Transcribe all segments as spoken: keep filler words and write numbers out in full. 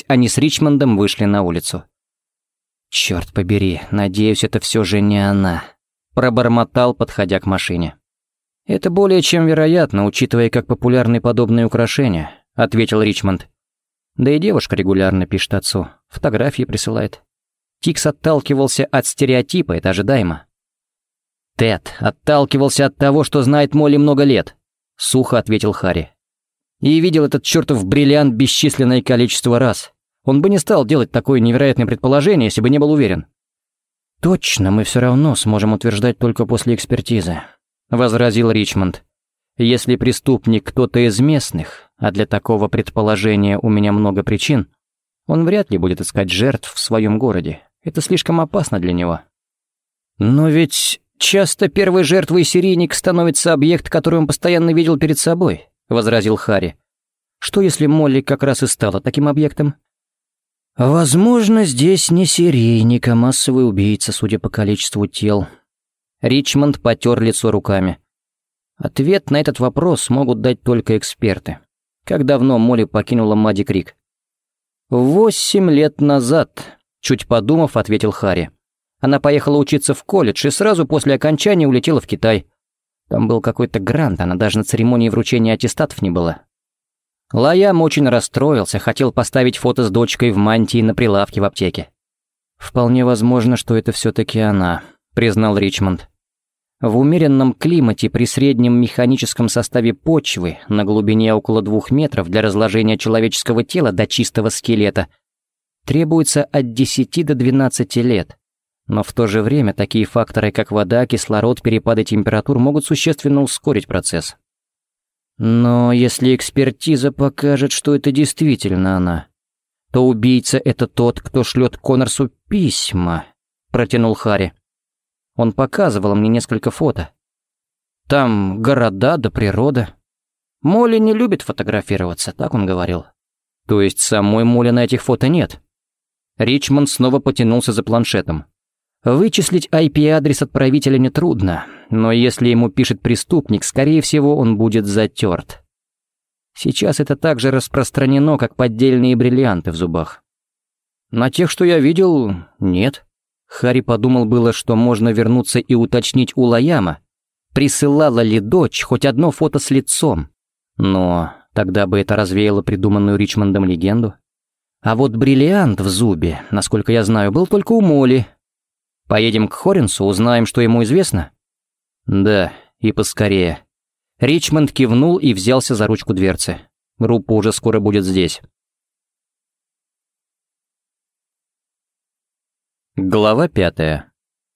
они с Ричмондом вышли на улицу. «Черт побери, надеюсь, это все же не она», — пробормотал, подходя к машине. «Это более чем вероятно, учитывая, как популярны подобные украшения», — ответил Ричмонд. «Да и девушка регулярно пишет отцу, фотографии присылает». Тикс отталкивался от стереотипа, это ожидаемо. «Тед отталкивался от того, что знает Молли много лет», — сухо ответил Харри. «И видел этот чертов бриллиант бесчисленное количество раз. Он бы не стал делать такое невероятное предположение, если бы не был уверен». «Точно, мы все равно сможем утверждать только после экспертизы», — возразил Ричмонд. «Если преступник кто-то из местных, а для такого предположения у меня много причин, он вряд ли будет искать жертв в своем городе. Это слишком опасно для него». «Но ведь часто первой жертвой серийник становится объект, который он постоянно видел перед собой», — возразил Харри. «Что если Молли как раз и стала таким объектом?» «Возможно, здесь не серийник, а массовый убийца, судя по количеству тел». Ричмонд потер лицо руками. «Ответ на этот вопрос могут дать только эксперты. Как давно Молли покинула Мадди Крик?» «Восемь лет назад», — чуть подумав, ответил Харри. «Она поехала учиться в колледж и сразу после окончания улетела в Китай. Там был какой-то грант, она даже на церемонии вручения аттестатов не была». Лайам очень расстроился, хотел поставить фото с дочкой в мантии на прилавке в аптеке. «Вполне возможно, что это все-таки она», — признал Ричмонд. «В умеренном климате при среднем механическом составе почвы на глубине около двух метров для разложения человеческого тела до чистого скелета требуется от десяти до двенадцати лет. Но в то же время такие факторы, как вода, кислород, перепады температур могут существенно ускорить процесс». «Но если экспертиза покажет, что это действительно она, то убийца — это тот, кто шлет Коннорсу письма», — протянул Харри. «Он показывал мне несколько фото. Там города да природа. Молли не любит фотографироваться, так он говорил». «То есть самой Молли на этих фото нет?» Ричмонд снова потянулся за планшетом. Вычислить ай пи-адрес отправителя нетрудно, но если ему пишет преступник, скорее всего, он будет затерт. Сейчас это так же распространено, как поддельные бриллианты в зубах. На тех, что я видел, нет. Харри подумал было, что можно вернуться и уточнить у Лайама, присылала ли дочь хоть одно фото с лицом. Но тогда бы это развеяло придуманную Ричмондом легенду. А вот бриллиант в зубе, насколько я знаю, был только у Молли. Поедем к Хоринсу, узнаем, что ему известно?» «Да, и поскорее». Ричмонд кивнул и взялся за ручку дверцы. Группа уже скоро будет здесь. Глава пятая.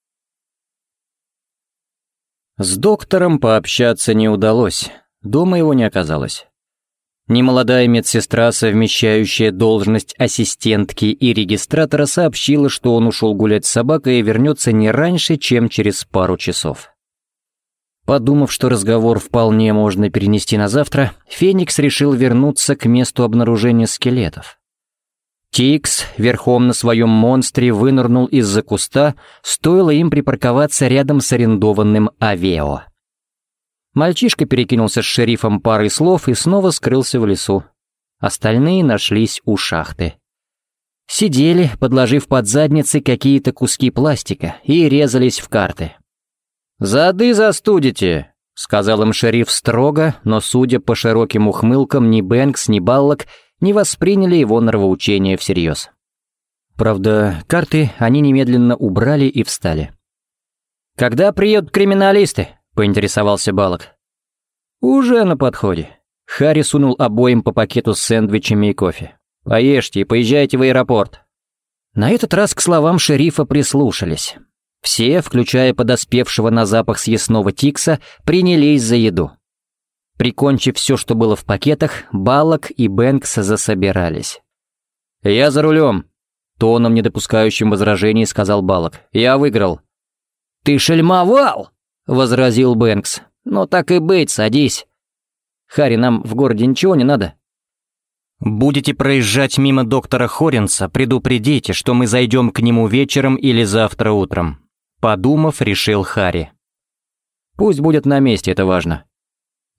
С доктором пообщаться не удалось, дома его не оказалось. Немолодая медсестра, совмещающая должность ассистентки и регистратора, сообщила, что он ушел гулять с собакой и вернется не раньше, чем через пару часов. Подумав, что разговор вполне можно перенести на завтра, Феникс решил вернуться к месту обнаружения скелетов. Тикс верхом на своем монстре вынырнул из-за куста, стоило им припарковаться рядом с арендованным Авео. Мальчишка перекинулся с шерифом парой слов и снова скрылся в лесу. Остальные нашлись у шахты. Сидели, подложив под задницы какие-то куски пластика, и резались в карты. «Зады застудите», — сказал им шериф строго, но, судя по широким ухмылкам, ни Бэнкс, ни Баллок не восприняли его нравоучение всерьез. Правда, карты они немедленно убрали и встали. «Когда приедут криминалисты?» — поинтересовался Баллок. «Уже на подходе». Харри сунул обоим по пакету с сэндвичами и кофе. «Поешьте и поезжайте в аэропорт». На этот раз к словам шерифа прислушались. Все, включая подоспевшего на запах съестного Тикса, принялись за еду. Прикончив все, что было в пакетах, Баллок и Бэнкс засобирались. «Я за рулем», — тоном, не допускающим возражений, сказал Баллок. «Я выиграл». «Ты шельмовал!» — возразил Бэнкс. «Ну так и быть, садись. Харри, нам в городе ничего не надо?» «Будете проезжать мимо доктора Хоринса, предупредите, что мы зайдем к нему вечером или завтра утром», — подумав, решил Харри. «Пусть будет на месте, это важно».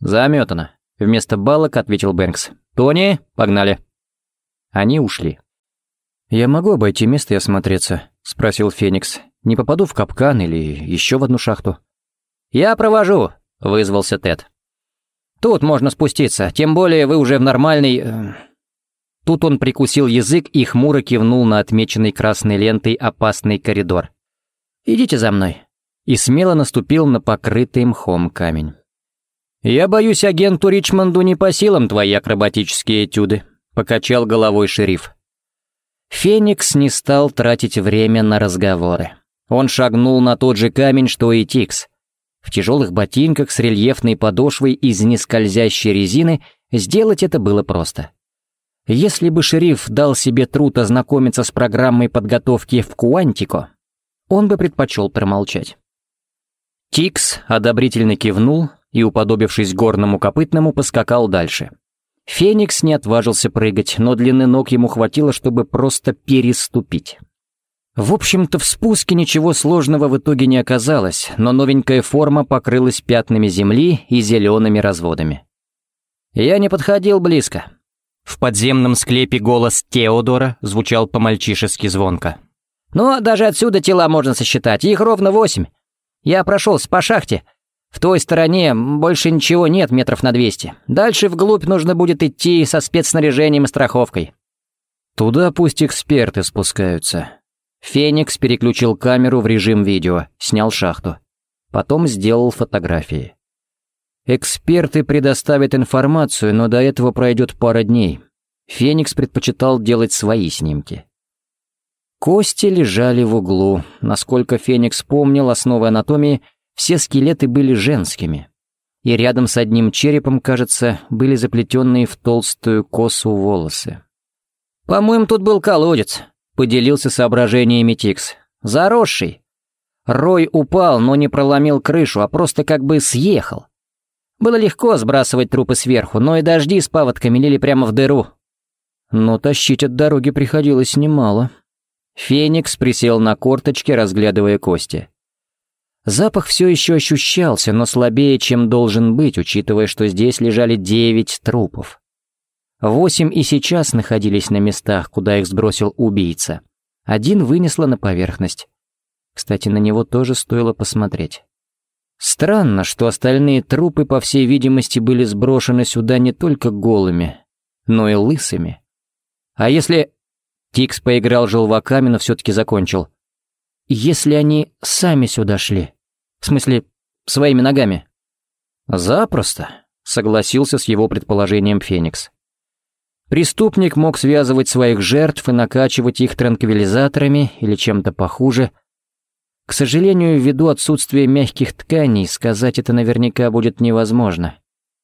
«Заметано», — вместо Баллок ответил Бэнкс. «Тони, погнали». Они ушли. «Я могу обойти место и осмотреться?» — спросил Феникс. «Не попаду в капкан или еще в одну шахту?» «Я провожу», — вызвался Тед. «Тут можно спуститься, тем более вы уже в нормальной...» Тут он прикусил язык и хмуро кивнул на отмеченный красной лентой опасный коридор. «Идите за мной», и смело наступил на покрытый мхом камень. «Я боюсь, агенту Ричмонду не по силам твои акробатические этюды», — покачал головой шериф. Феникс не стал тратить время на разговоры. Он шагнул на тот же камень, что и Тикс. В тяжелых ботинках с рельефной подошвой из нескользящей резины сделать это было просто. Если бы шериф дал себе труд ознакомиться с программой подготовки в Куантико, он бы предпочел промолчать. Тикс одобрительно кивнул и, уподобившись горному копытному, поскакал дальше. Феникс не отважился прыгать, но длины ног ему хватило, чтобы просто переступить. В общем-то, в спуске ничего сложного в итоге не оказалось, но новенькая форма покрылась пятнами земли и зелеными разводами. Я не подходил близко. В подземном склепе голос Теодора звучал по-мальчишески звонко. «Но даже отсюда тела можно сосчитать, их ровно восемь. Я прошелся по шахте. В той стороне больше ничего нет метров на двести. Дальше вглубь нужно будет идти со спецснаряжением и страховкой». «Туда пусть эксперты спускаются». Феникс переключил камеру в режим видео, снял шахту. Потом сделал фотографии. Эксперты предоставят информацию, но до этого пройдет пара дней. Феникс предпочитал делать свои снимки. Кости лежали в углу. Насколько Феникс помнил основы анатомии, все скелеты были женскими. И рядом с одним черепом, кажется, были заплетенные в толстую косу волосы. «По-моему, тут был колодец», — поделился соображениями Тикс. «Заросший. Рой упал, но не проломил крышу, а просто как бы съехал. Было легко сбрасывать трупы сверху, но и дожди с паводками лили прямо в дыру. Но тащить от дороги приходилось немало». Феникс присел на корточки, разглядывая кости. Запах все еще ощущался, но слабее, чем должен быть, учитывая, что здесь лежали девять трупов. Восемь и сейчас находились на местах, куда их сбросил убийца. Один вынесло на поверхность. Кстати, на него тоже стоило посмотреть. Странно, что остальные трупы, по всей видимости, были сброшены сюда не только голыми, но и лысыми. А если... Тикс поиграл желваками, но все-таки закончил. Если они сами сюда шли? В смысле, своими ногами? Запросто, согласился с его предположением Феникс. Преступник мог связывать своих жертв и накачивать их транквилизаторами или чем-то похуже. К сожалению, ввиду отсутствия мягких тканей, сказать это наверняка будет невозможно.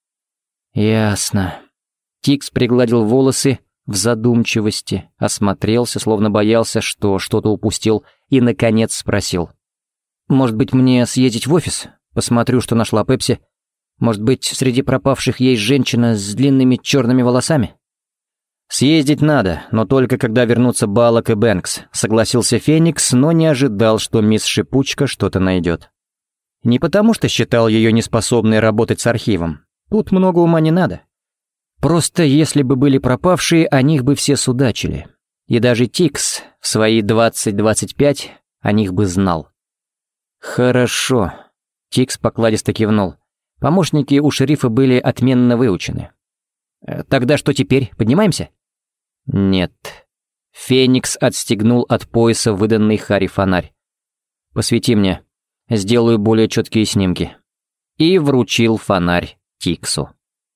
Ясно. Тикс пригладил волосы в задумчивости, осмотрелся, словно боялся, что что-то упустил, и, наконец, спросил. «Может быть, мне съездить в офис? Посмотрю, что нашла Пепси. Может быть, среди пропавших есть женщина с длинными черными волосами?» «Съездить надо, но только когда вернутся Баллок и Бэнкс», — согласился Феникс, но не ожидал, что мисс Шипучка что-то найдет. Не потому, что считал ее неспособной работать с архивом. Тут много ума не надо. Просто если бы были пропавшие, о них бы все судачили. И даже Тикс в свои двадцать-двадцать пять о них бы знал. «Хорошо», — Тикс покладисто кивнул. Помощники у шерифа были отменно выучены. «Тогда что теперь, поднимаемся?» «Нет». Феникс отстегнул от пояса выданный Харри фонарь. «Посвети мне, сделаю более четкие снимки». И вручил фонарь Тиксу.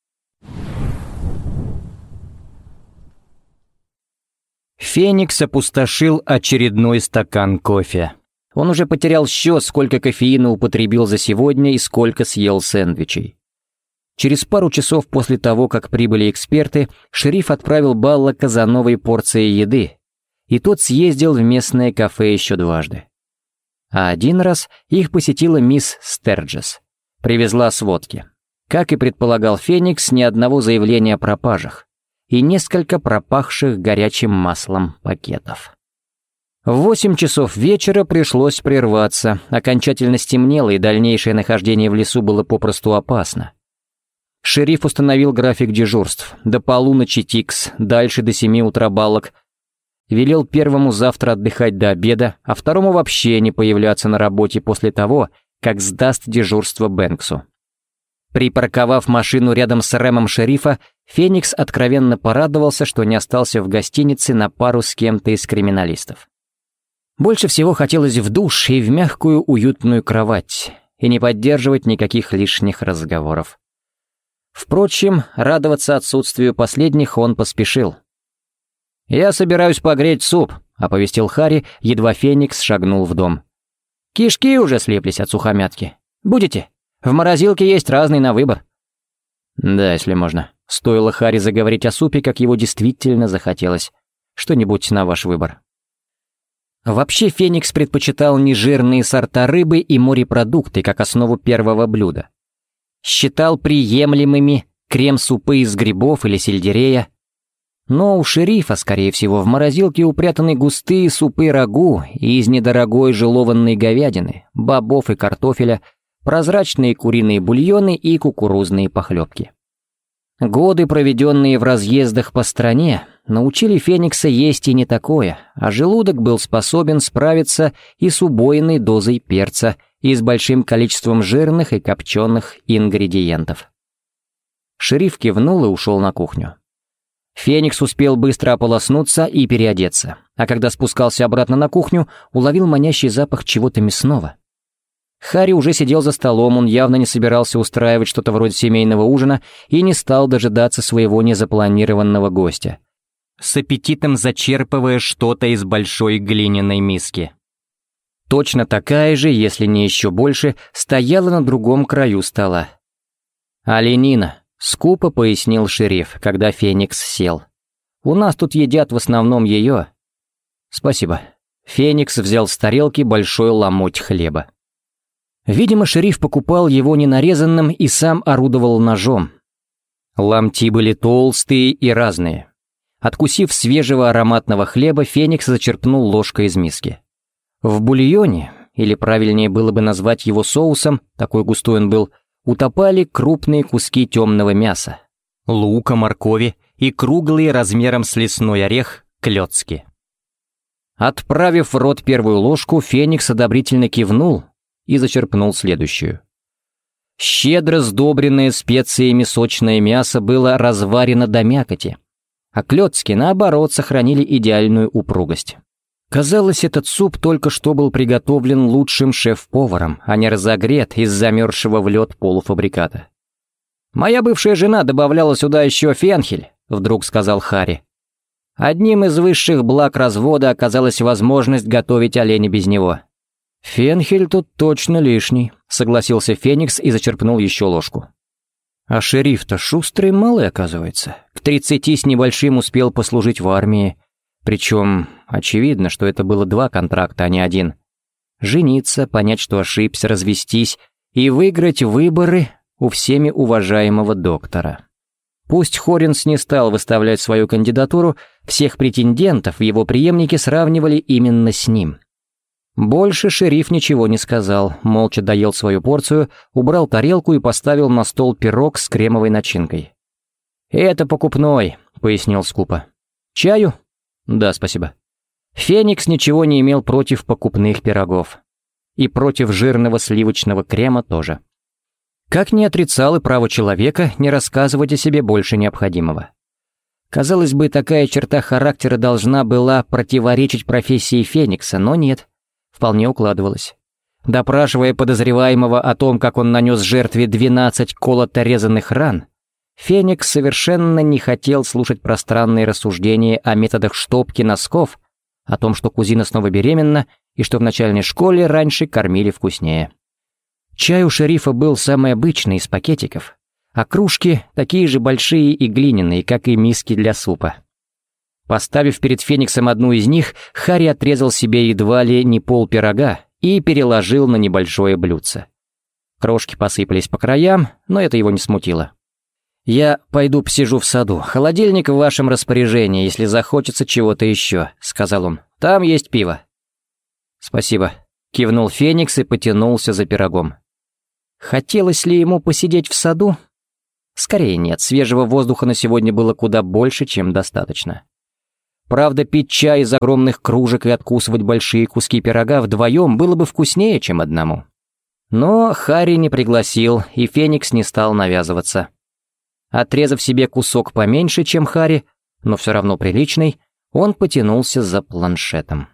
Феникс опустошил очередной стакан кофе. Он уже потерял счет, сколько кофеина употребил за сегодня и сколько съел сэндвичей. Через пару часов после того, как прибыли эксперты, шериф отправил Баллока за новой порцией еды, и тот съездил в местное кафе еще дважды. А один раз их посетила мисс Стерджес. Привезла сводки. Как и предполагал Феникс, ни одного заявления о пропажах и несколько пропахших горячим маслом пакетов. В восемь часов вечера пришлось прерваться, окончательно стемнело, и дальнейшее нахождение в лесу было попросту опасно. Шериф установил график дежурств. До полуночи Тикс, дальше до семи утра Баллок. велел первому завтра отдыхать до обеда, а второму вообще не появляться на работе после того, как сдаст дежурство Бэнксу. Припарковав машину рядом с Рэмом шерифа, Феникс откровенно порадовался, что не остался в гостинице на пару с кем-то из криминалистов. Больше всего хотелось в душ и в мягкую уютную кровать, и не поддерживать никаких лишних разговоров. Впрочем, радоваться отсутствию последних он поспешил. «Я собираюсь погреть суп», — оповестил Харри, едва Феникс шагнул в дом. «Кишки уже слиплись от сухомятки. Будете? В морозилке есть разный на выбор». «Да, если можно». Стоило Харри заговорить о супе, как его действительно захотелось. Что-нибудь на ваш выбор. Вообще Феникс предпочитал нежирные сорта рыбы и морепродукты как основу первого блюда. Считал приемлемыми крем-супы из грибов или сельдерея. Но у шерифа, скорее всего, в морозилке упрятаны густые супы-рагу из недорогой желованной говядины, бобов и картофеля, прозрачные куриные бульоны и кукурузные похлебки. Годы, проведенные в разъездах по стране, научили Феникса есть и не такое, а желудок был способен справиться и с убойной дозой перца, и с большим количеством жирных и копченых ингредиентов. Шериф кивнул и ушел на кухню. Феникс успел быстро ополоснуться и переодеться, а когда спускался обратно на кухню, уловил манящий запах чего-то мясного. Харри уже сидел за столом, он явно не собирался устраивать что-то вроде семейного ужина и не стал дожидаться своего незапланированного гостя, с аппетитом зачерпывая что-то из большой глиняной миски. Точно такая же, если не еще больше, стояла на другом краю стола. «Оленина», — скупо пояснил шериф, когда Феникс сел. «У нас тут едят в основном ее». «Спасибо». Феникс взял с тарелки большой ломоть хлеба. Видимо, шериф покупал его ненарезанным и сам орудовал ножом. Ломти были толстые и разные. Откусив свежего ароматного хлеба, Феникс зачерпнул ложкой из миски. В бульоне, или правильнее было бы назвать его соусом, такой густой он был, утопали крупные куски темного мяса, лука, моркови и круглые размером с лесной орех клёцки. Отправив в рот первую ложку, Феникс одобрительно кивнул и зачерпнул следующую. Щедро сдобренное специями сочное мясо было разварено до мякоти, а клёцки, наоборот, сохранили идеальную упругость. Казалось, этот суп только что был приготовлен лучшим шеф-поваром, а не разогрет из замерзшего в лед полуфабриката. «Моя бывшая жена добавляла сюда еще фенхель», — вдруг сказал Харри. «Одним из высших благ развода оказалась возможность готовить оленя без него». «Фенхель тут точно лишний», — согласился Феникс и зачерпнул еще ложку. «А шериф-то шустрый малый, оказывается. К тридцати с небольшим успел послужить в армии. Причем очевидно, что это было два контракта, а не один. Жениться, понять, что ошибся, развестись и выиграть выборы у всеми уважаемого доктора. Пусть Хоринс не стал выставлять свою кандидатуру, всех претендентов в его преемнике сравнивали именно с ним». Больше шериф ничего не сказал, молча доел свою порцию, убрал тарелку и поставил на стол пирог с кремовой начинкой. «Это покупной», — пояснил скупо. «Чаю?» «Да, спасибо». Феникс ничего не имел против покупных пирогов. И против жирного сливочного крема тоже. Как не отрицал и право человека не рассказывать о себе больше необходимого. Казалось бы, такая черта характера должна была противоречить профессии Феникса, но нет. Вполне укладывалось. Допрашивая подозреваемого о том, как он нанес жертве двенадцать колото-резанных ран, Феникс совершенно не хотел слушать пространные рассуждения о методах штопки носков, о том, что кузина снова беременна и что в начальной школе раньше кормили вкуснее. Чай у шерифа был самый обычный из пакетиков, а кружки такие же большие и глиняные, как и миски для супа. Поставив перед Фениксом одну из них, Харри отрезал себе едва ли не пол пирога и переложил на небольшое блюдце. Крошки посыпались по краям, но это его не смутило. «Я пойду посижу в саду. Холодильник в вашем распоряжении, если захочется чего-то еще», — сказал он. «Там есть пиво». «Спасибо», — кивнул Феникс и потянулся за пирогом. Хотелось ли ему посидеть в саду? Скорее нет, свежего воздуха на сегодня было куда больше, чем достаточно. Правда, пить чай из огромных кружек и откусывать большие куски пирога вдвоем было бы вкуснее, чем одному. Но Харри не пригласил, и Феникс не стал навязываться. Отрезав себе кусок поменьше, чем Харри, но все равно приличный, он потянулся за планшетом.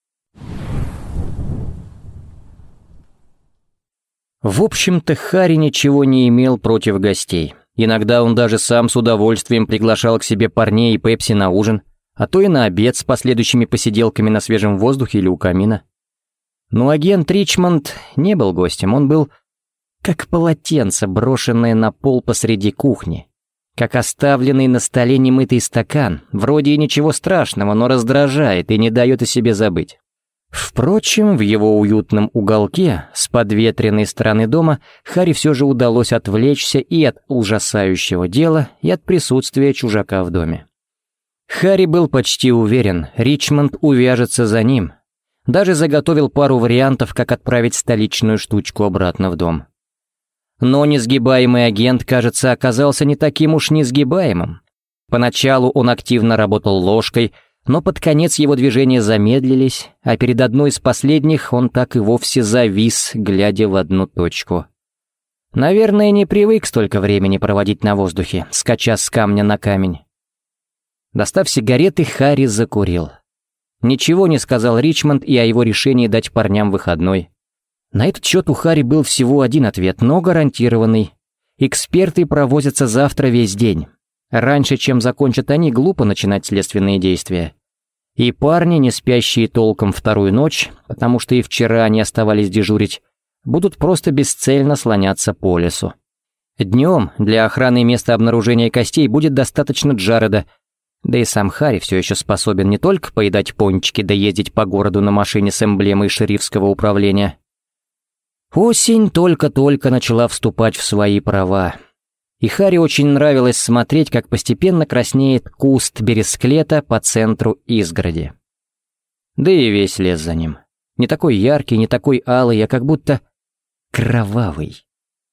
В общем-то, Харри ничего не имел против гостей. Иногда он даже сам с удовольствием приглашал к себе парней и Пепси на ужин, а то и на обед с последующими посиделками на свежем воздухе или у камина. Но агент Ричмонд не был гостем, он был как полотенце, брошенное на пол посреди кухни, как оставленный на столе немытый стакан, вроде и ничего страшного, но раздражает и не дает о себе забыть. Впрочем, в его уютном уголке с подветренной стороны дома Харри все же удалось отвлечься и от ужасающего дела, и от присутствия чужака в доме. Харри был почти уверен, Ричмонд увяжется за ним. Даже заготовил пару вариантов, как отправить столичную штучку обратно в дом. Но несгибаемый агент, кажется, оказался не таким уж несгибаемым. Поначалу он активно работал ложкой, но под конец его движения замедлились, а перед одной из последних он так и вовсе завис, глядя в одну точку. Наверное, не привык столько времени проводить на воздухе, скача с камня на камень. Достав сигареты, Харри закурил. Ничего не сказал Ричмонд и о его решении дать парням выходной. На этот счет у Харри был всего один ответ, но гарантированный. Эксперты провозятся завтра весь день. Раньше, чем закончат они, глупо начинать следственные действия. И парни, не спящие толком вторую ночь, потому что и вчера они оставались дежурить, будут просто бесцельно слоняться по лесу. Днем для охраны места обнаружения костей будет достаточно Джареда, да и сам Харри все еще способен не только поедать пончики да ездить по городу на машине с эмблемой шерифского управления. Осень только-только начала вступать в свои права. И Харри очень нравилось смотреть, как постепенно краснеет куст бересклета по центру изгороди. Да и весь лес за ним. Не такой яркий, не такой алый, а как будто кровавый.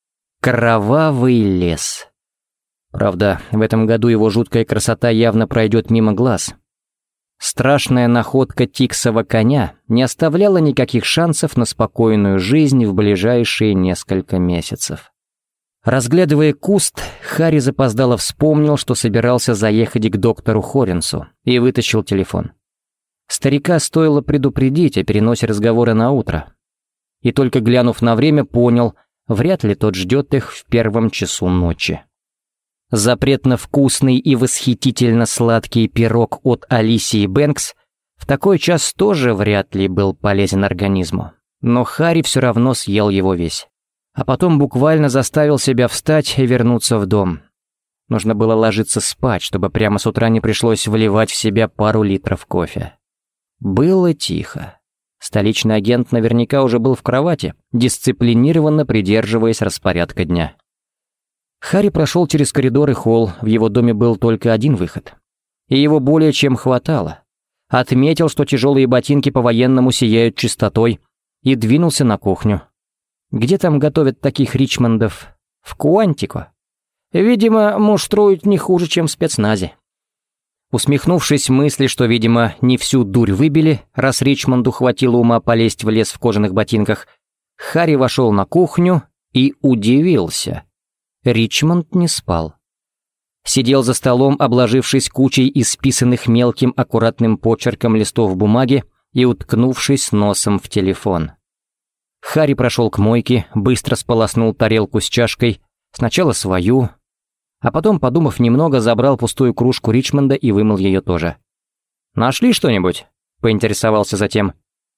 Кровавый лес. Правда, в этом году его жуткая красота явно пройдет мимо глаз. Страшная находка тиксова коня не оставляла никаких шансов на спокойную жизнь в ближайшие несколько месяцев. Разглядывая куст, Харри запоздало вспомнил, что собирался заехать к доктору Хоренсу, и вытащил телефон. Старика стоило предупредить о переносе разговора на утро. И только глянув на время, понял, вряд ли тот ждет их в первом часу ночи. Запретно вкусный и восхитительно сладкий пирог от Алисии Бэнкс в такой час тоже вряд ли был полезен организму. Но Харри все равно съел его весь. А потом буквально заставил себя встать и вернуться в дом. Нужно было ложиться спать, чтобы прямо с утра не пришлось вливать в себя пару литров кофе. Было тихо. Столичный агент наверняка уже был в кровати, дисциплинированно придерживаясь распорядка дня. Харри прошел через коридор и холл, в его доме был только один выход. И его более чем хватало. Отметил, что тяжелые ботинки по-военному сияют чистотой, и двинулся на кухню. Где там готовят таких Ричмондов? В Куантико. Видимо, муштруют не хуже, чем в спецназе. Усмехнувшись мысли, что, видимо, не всю дурь выбили, раз Ричмонду хватило ума полезть в лес в кожаных ботинках, Харри вошел на кухню и удивился. Ричмонд не спал. Сидел за столом, обложившись кучей исписанных мелким аккуратным почерком листов бумаги и уткнувшись носом в телефон. Харри прошел к мойке, быстро сполоснул тарелку с чашкой, сначала свою, а потом, подумав немного, забрал пустую кружку Ричмонда и вымыл ее тоже. «Нашли что-нибудь?» — поинтересовался затем.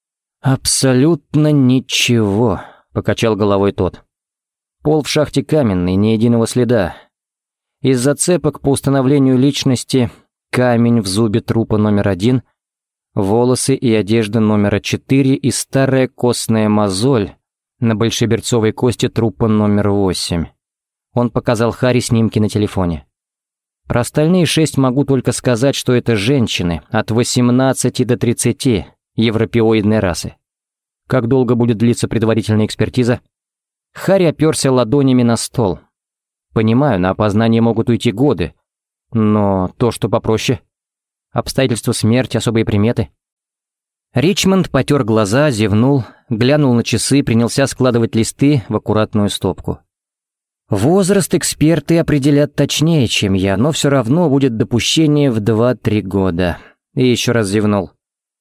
«Абсолютно ничего», — покачал головой тот. «Пол в шахте каменный, ни единого следа. Из зацепок по установлению личности камень в зубе трупа номер один, волосы и одежда номера четыре и старая костная мозоль на большеберцовой кости трупа номер восемь. Он показал Харри снимки на телефоне. Про остальные шесть могу только сказать, что это женщины от восемнадцати до тридцати европеоидной расы. Как долго будет длиться предварительная экспертиза? Харри оперся ладонями на стол. Понимаю, на опознание могут уйти годы, но то, что попроще. Обстоятельства смерти, особые приметы. Ричмонд потер глаза, зевнул, глянул на часы, принялся складывать листы в аккуратную стопку. Возраст эксперты определят точнее, чем я, но все равно будет допущение в два-три года. И еще раз зевнул.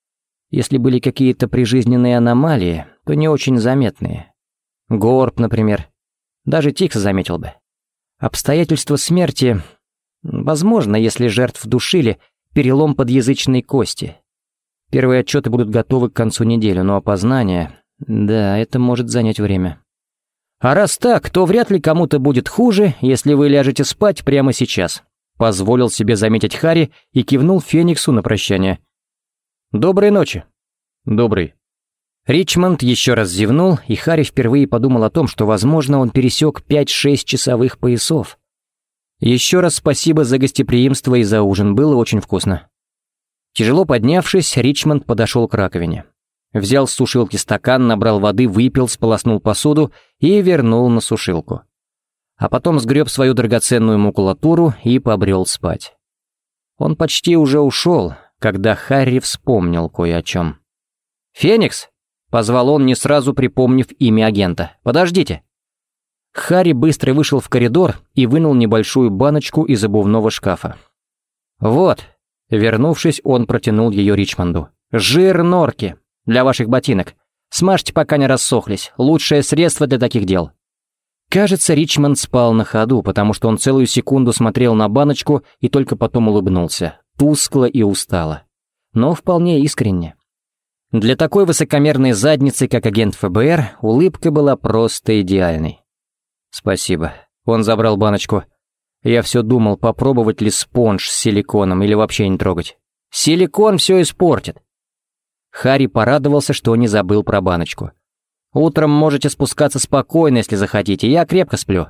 Если были какие-то прижизненные аномалии, то не очень заметные. Горб, например. Даже Тикс заметил бы. Обстоятельства смерти... Возможно, если жертв душили, перелом подъязычной кости. Первые отчеты будут готовы к концу недели, но опознание... Да, это может занять время. А раз так, то вряд ли кому-то будет хуже, если вы ляжете спать прямо сейчас. Позволил себе заметить Харри и кивнул Фениксу на прощание. «Доброй ночи». «Добрый». Ричмонд еще раз зевнул, и Харри впервые подумал о том, что, возможно, он пересек пять-шесть часовых поясов. Еще раз спасибо за гостеприимство и за ужин, было очень вкусно. Тяжело поднявшись, Ричмонд подошел к раковине. Взял с сушилки стакан, набрал воды, выпил, сполоснул посуду и вернул на сушилку. А потом сгреб свою драгоценную макулатуру и побрел спать. Он почти уже ушел, когда Харри вспомнил кое о чем. «Феникс!» — позвал он, не сразу припомнив имя агента. «Подождите!» Харри быстро вышел в коридор и вынул небольшую баночку из обувного шкафа. «Вот!» — вернувшись, он протянул ее Ричмонду. «Жир норки! Для ваших ботинок. Смажьте, пока не рассохлись. Лучшее средство для таких дел». Кажется, Ричмонд спал на ходу, потому что он целую секунду смотрел на баночку и только потом улыбнулся. Тускло и устало. Но вполне искренне. Для такой высокомерной задницы, как агент ФБР, улыбка была просто идеальной. «Спасибо». Он забрал баночку. Я все думал, попробовать ли спонж с силиконом или вообще не трогать. Силикон все испортит. Харри порадовался, что не забыл про баночку. «Утром можете спускаться спокойно, если захотите, я крепко сплю».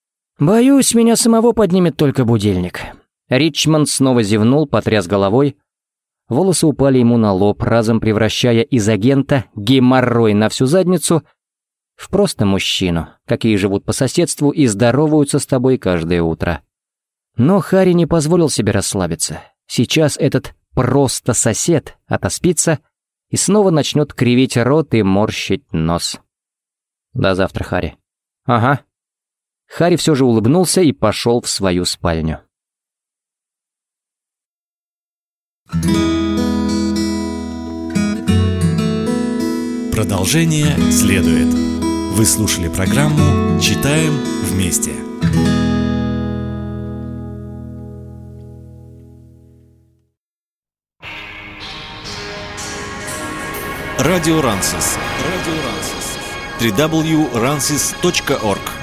«Боюсь, меня самого поднимет только будильник». Ричмонд снова зевнул, потряс головой. Волосы упали ему на лоб, разом превращая из агента геморрой на всю задницу в просто мужчину, какие живут по соседству и здороваются с тобой каждое утро. Но Харри не позволил себе расслабиться. Сейчас этот просто сосед отоспится и снова начнет кривить рот и морщить нос. «До завтра, Харри». «Ага». Харри все же улыбнулся и пошел в свою спальню. Продолжение следует. Вы слушали программу «Читаем вместе». Радио Рансис. Радио Рансис. дабл ю дабл ю дабл ю точка рансис точка орг